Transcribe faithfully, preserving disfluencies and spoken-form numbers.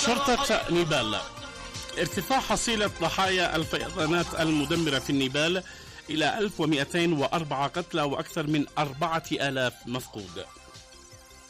شرطة نيبال. ارتفاع حصيلة ضحايا الفيضانات المدمرة في النيبال إلى ألف ومئتين وأربعة قتلى وأكثر من أربعة آلاف مفقود.